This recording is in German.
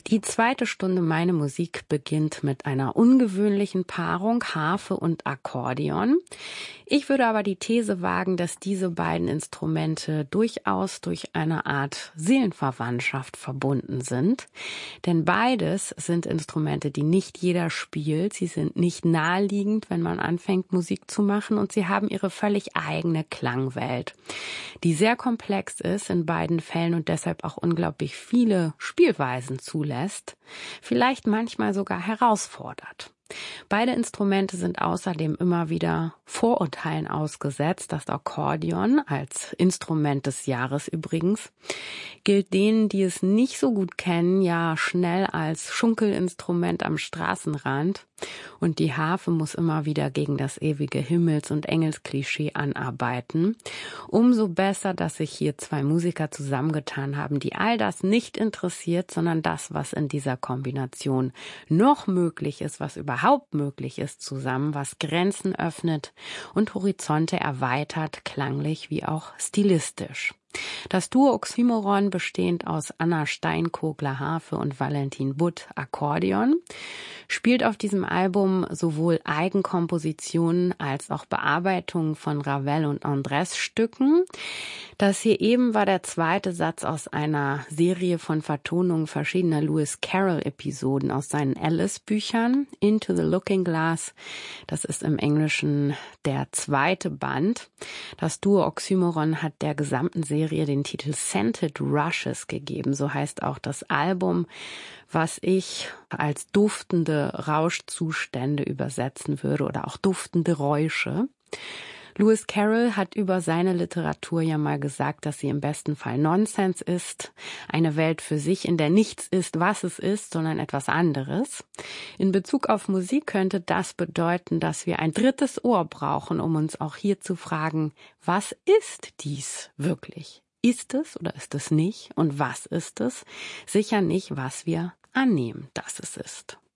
Die zweite Stunde Meine Musik beginnt mit einer ungewöhnlichen Paarung Harfe und Akkordeon. Ich würde aber die These wagen, dass diese beiden Instrumente durchaus durch eine Art Seelenverwandtschaft verbunden sind. Denn beides sind Instrumente, die nicht jeder spielt. Sie sind nicht naheliegend, wenn man anfängt, Musik zu machen, und sie haben ihre völlig eigene Klangwelt, die sehr komplex ist in beiden Fällen und deshalb auch unglaublich viele Spielweisen zulässt, vielleicht manchmal sogar herausfordert. Beide Instrumente sind außerdem immer wieder Vorurteilen ausgesetzt. Das Akkordeon, als Instrument des Jahres übrigens, gilt denen, die es nicht so gut kennen, ja schnell als Schunkelinstrument am Straßenrand. Und die Harfe muss immer wieder gegen das ewige Himmels- und Engelsklischee anarbeiten. Umso besser, dass sich hier zwei Musiker zusammengetan haben, die all das nicht interessiert, sondern das, was in dieser Kombination noch möglich ist, was überhaupt möglich ist, zusammen, was Grenzen öffnet und Horizonte erweitert, klanglich wie auch stilistisch. Das Duo Oxymoron, bestehend aus Anna Steinkogler Harfe und Valentin Butt Akkordeon, spielt auf diesem Album sowohl Eigenkompositionen als auch Bearbeitungen von Ravel und Andrés Stücken. Das hier eben war der zweite Satz aus einer Serie von Vertonungen verschiedener Lewis Carroll-Episoden aus seinen Alice-Büchern. Into the Looking Glass, das ist im Englischen der zweite Band. Das Duo Oxymoron hat der gesamten Serie den Titel Scented Rushes gegeben. So heißt auch das Album, was ich als duftende Rauschzustände übersetzen würde oder auch duftende Räusche. Lewis Carroll hat über seine Literatur ja mal gesagt, dass sie im besten Fall Nonsens ist, eine Welt für sich, in der nichts ist, was es ist, sondern etwas anderes. In Bezug auf Musik könnte das bedeuten, dass wir ein drittes Ohr brauchen, um uns auch hier zu fragen, was ist dies wirklich? Ist es oder ist es nicht? Und was ist es? Sicher nicht, was wir annehmen, dass es ist.